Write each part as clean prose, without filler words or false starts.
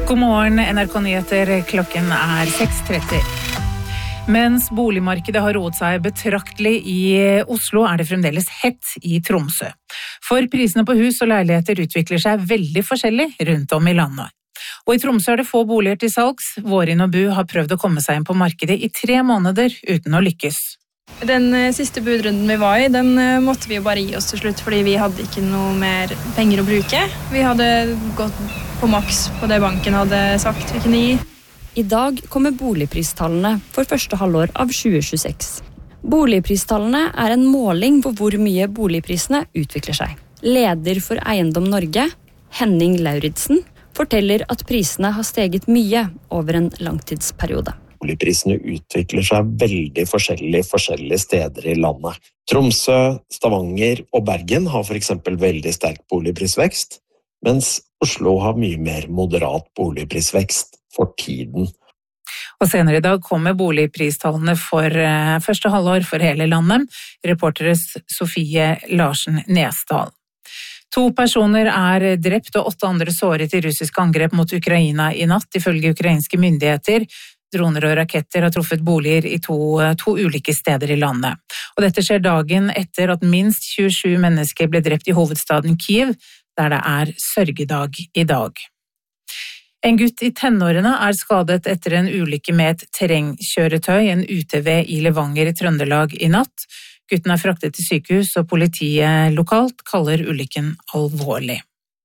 God morgen, NRK Nyheter. Klokken 6:30. Mens boligmarkedet har roet seg betraktelig i Oslo, er det fremdeles hett i Tromsø. For prisene på hus og leiligheter utvikler seg veldig forskjellig rundt om i landet. Og i Tromsø er det få boliger til salgs. Vårin og Bu har prøvd å komme seg inn på markedet i 3 måneder uten å lykkes. Den siste budrunden vi var i, den måtte vi jo bare gi oss til slutt, fordi vi hadde ikke noe mer penger å bruke. Vi hadde gått på maks på det banken hadde sagt vi kunne gi. I dag kommer boligpristallene for første halvår av 2026. Boligpristallene er en måling på hvor mye boligprisene utvikler seg. Leder for Eiendom Norge, Henning Lauridsen, forteller at prisene har steget mye over en langtidsperiode. Boligprisene utvikler seg veldig forskjellige steder i landet. Tromsø, Stavanger og Bergen har for eksempel veldig sterk boligprisvekst, mens Oslo har mye mer moderat boligprisvekst for tiden. Og senere i dag kommer boligpristallene for første halvår for hele landet. Reporteres Sofie Larsen Nesdal. 2 personer er drept og 8 andre såret i russiske angrep mot Ukraina i natt, ifølge ukrainske myndigheter. Droner og raketter har truffet boliger i to ulike steder i landet. Og dette skjer dagen etter at minst 27 mennesker ble drept i hovedstaden Kyiv, der det er sørgedag i dag. En gutt i tenårene er skadet etter en ulykke med et terrengkjøretøy, en UTV i Levanger i Trøndelag i natt. Gutten er fraktet til sykehus, og politiet lokalt kaller ulykken alvorlig.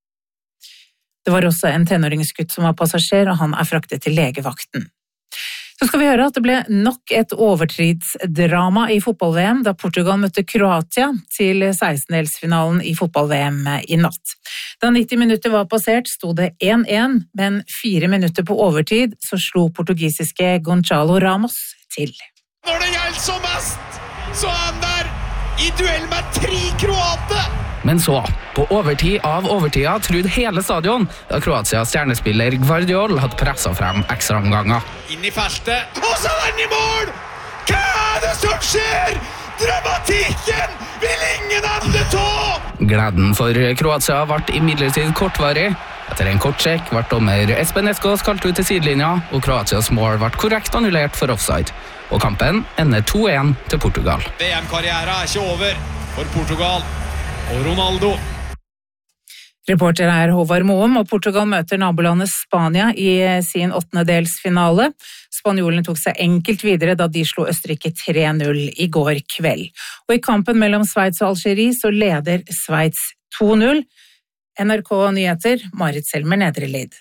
Det var også en tenåringsgutt som var passasjer, og han er fraktet til legevakten. Så skal vi høre at det ble nok et overtidsdrama i fotball-VM da Portugal møtte Kroatia til 16-delsfinalen i fotball-VM i natt. Da 90 minutter var passert, sto det 1-1, men 4 minutter på overtid så slo portugisiske Gonçalo Ramos til. Når det gjelder som mest, så er han der i duell med 3 kroater! Men så, på overtid av overtida, trodde hele stadion da Kroatias stjernespiller Gvardiol hadde presset frem ekstraomganger. Inn i feltet, og så er den i mål! Hva er det som skjer? Dramatikken vil ingen ende ta! Gleden for Kroatia ble imidlertid kortvarig. Etter en kort sjekk ble dommer Espen Eskås kalt ut til sidelinja, og Kroatias mål ble korrekt annullert for offside. Og kampen ender 2-1 til Portugal. VM-karrieren er ikke over for Portugal og Ronaldo. Reporter er Håvard Moum, og Portugal møter nabolandet Spania i sin 8-delsfinale. Spanjolene tok seg enkelt videre da de slo Østerrike 3-0 i går kveld. Og i kampen mellom Sveits og Algerie så leder Sveits 2-0. NRK Nyheter, Marit Selmer Nedrelid.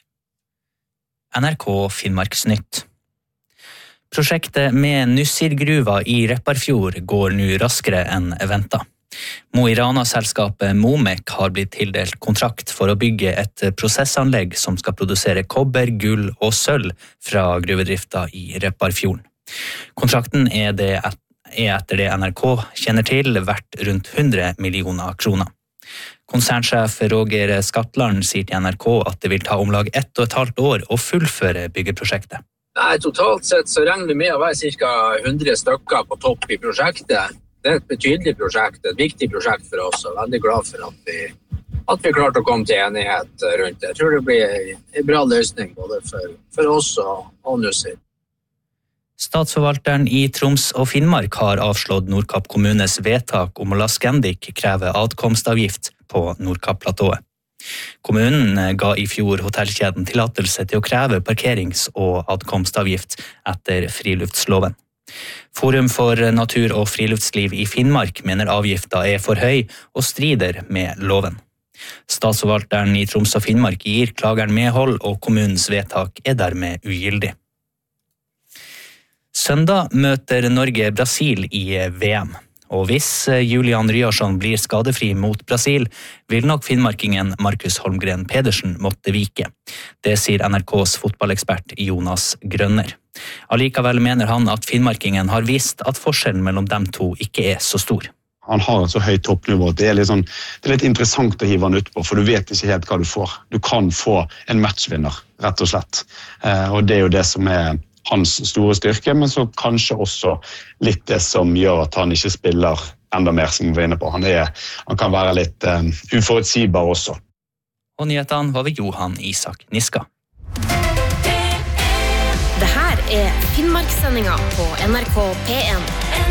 NRK Finnmarksnytt. Prosjektet med Nussir-gruva i Repparfjord går nå raskere enn ventet. Mo i Rana-selskapet Momek har blitt tildelt kontrakt for å bygge et prosessanlegg som skal produsere kobber, gull og sølv fra gruvedrifta i Repparfjorden. Kontrakten er etter det NRK kjenner til verdt rundt 100 millioner kroner. Konsernsjef Roger Skatland sier til NRK at det vil ta om lag 1,5 år å fullføre byggeprosjektet. Nei, totalt sett så regner vi med å være ca. 100 stykker på topp i prosjektet. Det er et betydelig prosjekt, et viktig prosjekt for oss, og veldig glad for at vi klarte å komme til enighet rundt det. Jeg tror det blir en bra løsning både for oss og Nussir. Statsforvalteren i Troms og Finnmark har avslått Nordkapp kommunes vedtak om å la Scandic kreve adkomstavgift på Nordkapp-platået. Kommunen ga i fjor hotellkjeden tillatelse til å kreve parkerings- og adkomstavgift etter friluftsloven. Forum for natur- og friluftsliv i Finnmark mener avgifta er for høy og strider med loven. Statsforvalteren i Troms og Finnmark gir klageren medhold, og kommunens vedtak er dermed ugyldig. Søndag møter Norge Brasil i VM. Og hvis Julian Ryerson blir skadefri mot Brasil, vil nok finnmarkingen Markus Holmgren Pedersen måtte vike. Det sier NRKs fotballekspert Jonas Grønner. Allikevel mener han at finnmarkingen har vist at forskjellen mellom dem to ikke er så stor. Han har et så høyt toppnivå at det er litt interessant å hive han ut på, for du vet ikke helt hva du får. Du kan få en matchvinner, rett og slett. Og det er jo det som er hans store styrke, men så kanskje også litt det som gjør at han ikke spiller enda mer, som vi var inne på. Han kan være litt uforutsigbar også. Og nyhetene var ved Johan Isak Niska. Finnmarkssendinga på NRK P1.